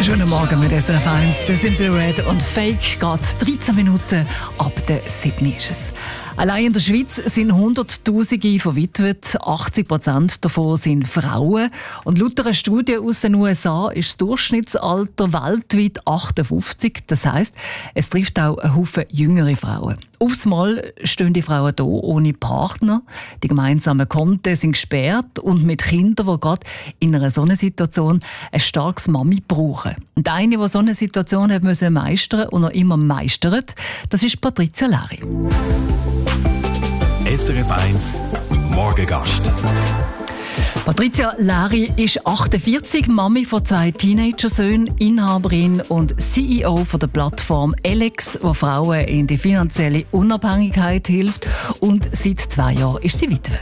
Schönen Morgen mit SRF 1, der Simple Red und Fake geht 13 Minuten ab der 7 ist es. Allein in der Schweiz sind Hunderttausende verwitwet, 80% davon sind Frauen. Und laut einer Studie aus den USA ist das Durchschnittsalter weltweit 58. Das heisst, es trifft auch einen Haufen jüngere Frauen. Aufs Mal stehen die Frauen hier ohne Partner. Die gemeinsamen Konten sind gesperrt und mit Kindern, die gerade in einer solchen Situation ein starkes Mami brauchen. Und eine, die so eine Situation hat müssen meistern und noch immer meistert, das ist Patricia Leri. SRF 1 Morgengast. Patricia Leri ist 48, Mami von 2 Teenagersöhnen, Inhaberin und CEO von der Plattform Alex, die Frauen in die finanzielle Unabhängigkeit hilft. Und seit 2 Jahren ist sie Witwe.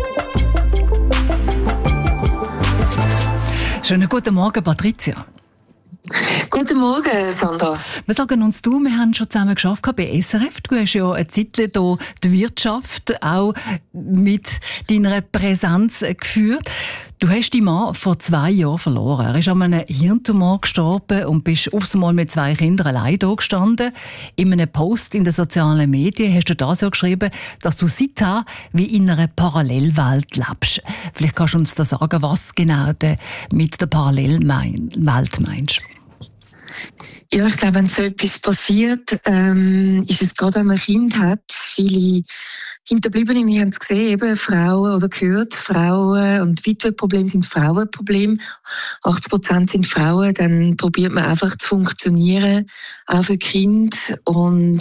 Schönen guten Morgen, Patricia. Guten Morgen, Sandra. Wir sagen uns wir haben schon zusammen geschafft bei SRF. Du hast ja eine Zeit hier die Wirtschaft auch mit deiner Präsenz geführt. Du hast deinen Mann vor 2 Jahren verloren. Er ist an einem Hirntumor gestorben und bist aufs Mal mit 2 Kindern allein da gestanden. In einem Post in den sozialen Medien hast du da so geschrieben, dass du seither wie in einer Parallelwelt lebst. Vielleicht kannst du uns da sagen, was genau mit der Parallelwelt meinst. Ja, ich glaube, wenn so etwas passiert, ist es gerade, wenn man ein Kind hat, viele Hinterbliebene, wir haben es gesehen, eben Frauen oder gehört, Frauen und Witwenprobleme sind Frauenprobleme. 80% sind Frauen, dann probiert man einfach zu funktionieren, auch für Kind und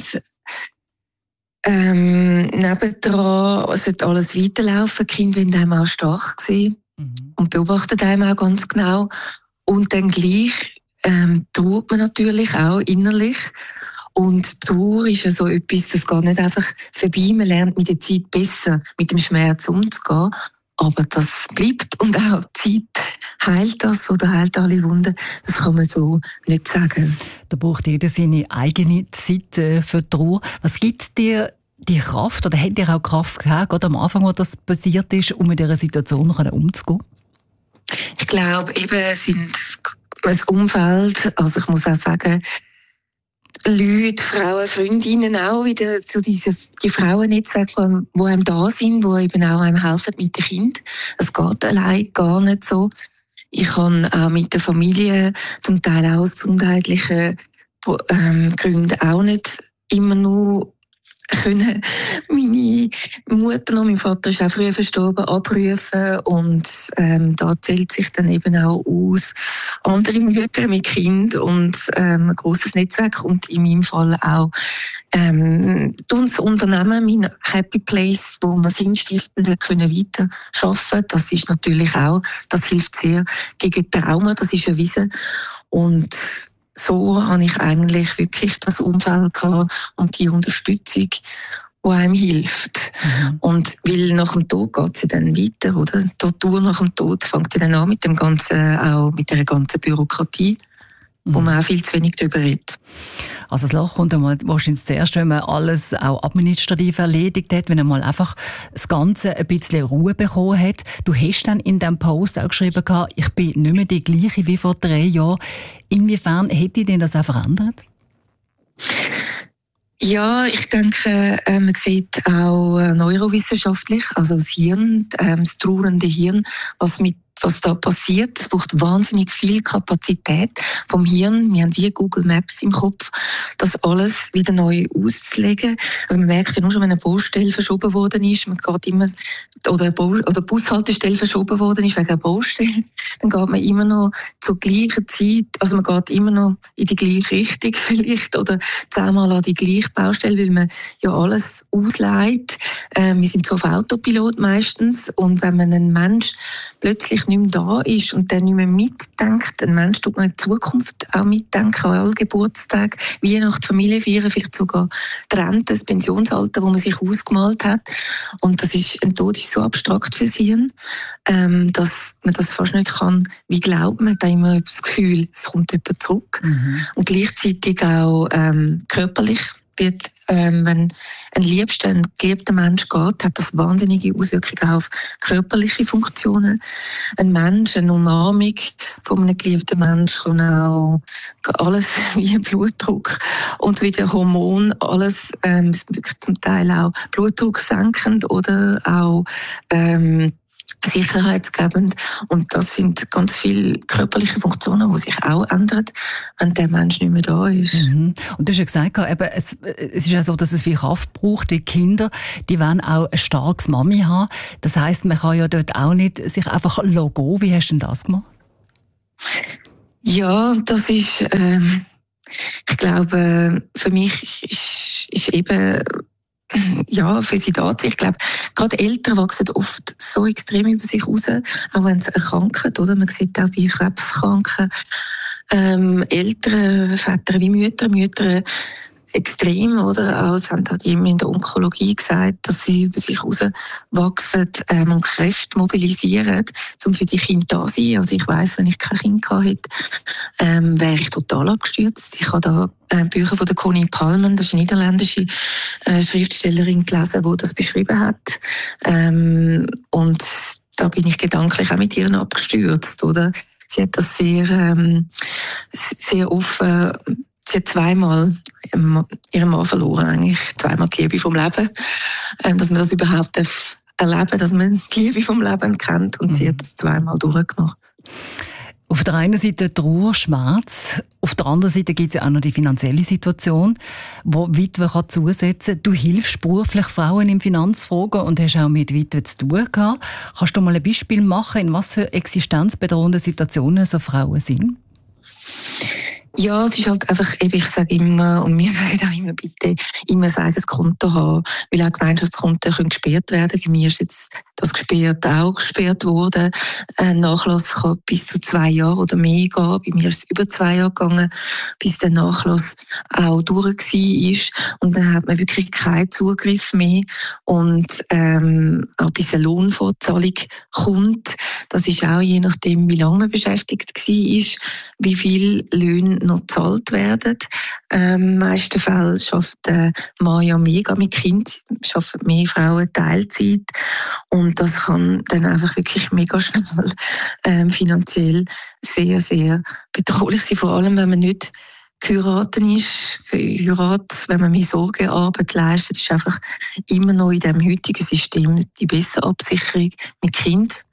nebendran sollte alles weiterlaufen. Die Kinder wollen einem auch stark sehen und beobachten einem auch ganz genau. Und dann gleich trauert man natürlich auch innerlich. Und Trauer ist ja so etwas, das geht nicht einfach vorbei. Man lernt mit der Zeit besser mit dem Schmerz umzugehen. Aber das bleibt und auch die Zeit heilt das oder heilt alle Wunden. Das kann man so nicht sagen. Da braucht jeder seine eigene Zeit für Trauer. Was gibt dir die Kraft oder hat dir auch Kraft gehabt, gerade am Anfang, wo das passiert ist, um mit dieser Situation umzugehen? Ich glaube, eben sind das Umfeld, also ich muss auch sagen, Leute, Frauen, Freundinnen auch wieder zu die Frauennetzwerke, die einem da sind, die eben auch einem helfen mit den Kindern. Es geht allein gar nicht so. Ich habe auch mit der Familie zum Teil auch aus gesundheitlichen Gründen auch nicht immer nur können meine Mutter noch, mein Vater ist auch früh verstorben, abrufen und da zählt sich dann eben auch aus andere Mütter mit Kind und ein grosses Netzwerk und in meinem Fall auch das Unternehmen, mein Happy Place, wo wir Sinnstiftend können weiter arbeiten. Das ist natürlich auch, das hilft sehr gegen Trauma, das ist erwiesen und so habe ich eigentlich wirklich das Umfeld gehabt und die Unterstützung, die einem hilft. Und weil nach dem Tod geht sie dann weiter, oder? Die Tortur nach dem Tod fängt ja dann an mit dem ganzen, auch mit der ganzen Bürokratie, wo man auch viel zu wenig darüber redet. Also das Loch kommt einmal wahrscheinlich zuerst, wenn man alles auch administrativ erledigt hat, wenn man mal einfach das Ganze ein bisschen Ruhe bekommen hat. Du hast dann in diesem Post auch geschrieben, ich bin nicht mehr die gleiche wie vor 3 Jahren. Inwiefern hätte denn das auch verändert? Ja, ich denke, man sieht auch neurowissenschaftlich, also das Hirn, das trauernde Hirn, was da passiert. Es braucht wahnsinnig viel Kapazität vom Hirn. Wir haben wie Google Maps im Kopf, das alles wieder neu auszulegen. Also man merkt ja nur schon, wenn eine Baustelle verschoben worden ist, man geht immer, oder Bushaltestelle verschoben worden ist wegen einer Baustelle, dann geht man immer noch zur gleichen Zeit, also man geht immer noch in die gleiche Richtung vielleicht oder 10-mal an die gleiche Baustelle, weil man ja alles ausleiht. Wir sind so auf Autopilot meistens und wenn man einen Mensch plötzlich nicht mehr da ist und der nicht mehr mitdenkt, ein Mensch tut man in Zukunft auch mitdenken, an alle Geburtstage, Weihnachten, Familienfeiern, vielleicht sogar die Rente, das Pensionsalter, wo man sich ausgemalt hat. Und ein Tod ist so abstrakt für das Hirn, dass man das fast nicht kann. Wie glaubt man, da immer das Gefühl, es kommt jemand zurück. Und gleichzeitig auch körperlich. wird, wenn ein geliebter Mensch geht, hat das wahnsinnige Auswirkungen auf körperliche Funktionen. Ein Mensch, eine Umarmung von einem geliebten Menschen kann auch alles wie Blutdruck und wieder Hormon, alles wirklich zum Teil auch Blutdruck senkend oder auch sicherheitsgebend. Und das sind ganz viele körperliche Funktionen, die sich auch ändern, wenn der Mensch nicht mehr da ist. Mhm. Und du hast ja gesagt, eben, es ist ja so, dass es viel Kraft braucht. Die Kinder, die wollen auch ein starkes Mami haben. Das heisst, man kann ja dort auch nicht sich einfach gehen. Wie hast du denn das gemacht? Ja, das ist, ich glaube, für mich ist eben ja, für sie da. Ich glaube, gerade Eltern wachsen oft so extrem über sich raus, auch wenn sie erkranken, oder? Man sieht auch bei Krebskranken Eltern, Väter wie Mütter extrem, oder? Auch, es haben halt immer in der Onkologie gesagt, dass sie über sich rauswachsen und Kräfte mobilisieren, um für die Kinder da zu sein. Also ich weiss, wenn ich kein Kind gehabt hätte, wäre ich total abgestürzt. Ich habe da Bücher von der Connie Palmen, das ist eine niederländische Schriftstellerin, gelesen, die das beschrieben hat. Und da bin ich gedanklich auch mit ihr abgestürzt, oder? Sie hat das sehr offen. Sie hat zweimal ihren Mann verloren, eigentlich zweimal die Liebe vom Leben. Dass man das überhaupt erleben darf, dass man die Liebe vom Leben kennt. Und sie hat das zweimal durchgemacht. Auf der einen Seite Trauer, Schmerz, auf der anderen Seite gibt es ja auch noch die finanzielle Situation, wo Witwe kann zusetzen kann. Du hilfst beruflich Frauen in Finanzfragen und hast auch mit Witwen zu tun gehabt. Kannst du mal ein Beispiel machen, in was für existenzbedrohenden Situationen so Frauen sind? Ja, es ist halt einfach, ich sage immer, und wir sagen auch immer, bitte immer sagen, das Konto haben, weil auch Gemeinschaftskonten können gesperrt werden. Bei mir ist jetzt das auch gesperrt worden. Ein Nachlass kann bis zu 2 Jahre oder mehr gehen. Bei mir ist es über 2 Jahre gegangen, bis der Nachlass auch durch war. Und dann hat man wirklich keinen Zugriff mehr. Und auch bis eine Lohnfortzahlung kommt, das ist auch je nachdem, wie lange man beschäftigt war, wie viel Löhne noch gezahlt werden. In den meisten Fällen schafft der Mann ja mega mit Kind, schaffen mehr Frauen Teilzeit. Und das kann dann einfach wirklich mega schnell finanziell sehr, sehr bedrohlich sein. Vor allem, wenn man nicht geheiratet ist. Wenn man mehr Sorgearbeit leistet, ist einfach immer noch in dem heutigen System nicht die bessere Absicherung mit Kind.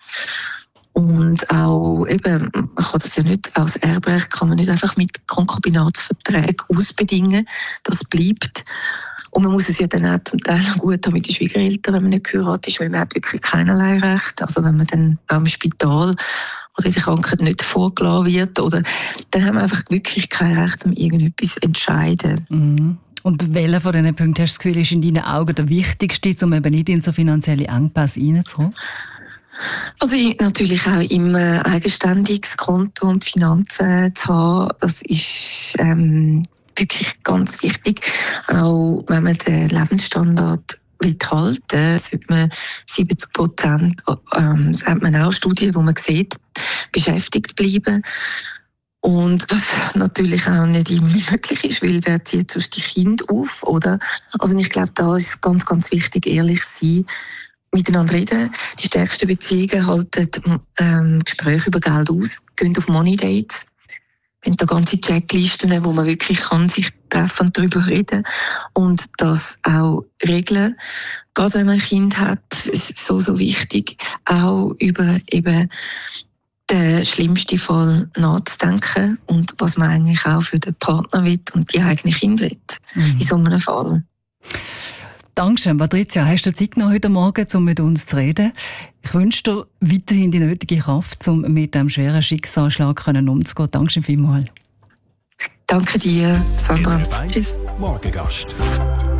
Und auch eben, man kann das ja nicht, als Erbrecht kann man nicht einfach mit Konkubinatsverträgen ausbedingen. Das bleibt. Und man muss es ja dann auch zum Teil gut haben mit den Schwiegereltern, wenn man nicht geheiratet ist, weil man hat wirklich keinerlei Recht. Also wenn man dann auch im Spital oder in der Krankheit nicht vorgelassen wird, oder, dann haben wir einfach wirklich kein Recht, um irgendetwas zu entscheiden. Mhm. Und welcher von diesen Punkten hast du das Gefühl, ist in deinen Augen der wichtigste, um eben nicht in so finanzielle Engpässe reinzukommen? Also natürlich auch immer eigenständiges Konto und Finanzen zu haben, das ist wirklich ganz wichtig. Auch wenn man den Lebensstandard halten, sollte man 70%, das hat man auch Studien, wo man sieht, beschäftigt bleiben. Und was natürlich auch nicht immer möglich ist, weil wer zieht sonst die Kinder auf, oder? Also ich glaube, da ist ganz, ganz wichtig, ehrlich sein, miteinander reden. Die stärksten Beziehungen halten Gespräche über Geld aus, gehen auf Money Dates. Wir haben da ganze Checklisten, wo man wirklich kann sich treffen und darüber reden und das auch regeln. Gerade wenn man ein Kind hat, ist es so wichtig, auch über eben den schlimmsten Fall nachzudenken und was man eigentlich auch für den Partner will und die eigenen Kinder will in so einem Fall. Dankeschön, Patricia. Hast du Zeit genommen heute Morgen, um mit uns zu reden? Ich wünsche dir weiterhin die nötige Kraft, um mit diesem schweren Schicksalsschlag umzugehen. Dankeschön vielmals. Danke dir, Sandra. Tschüss. Morgengast.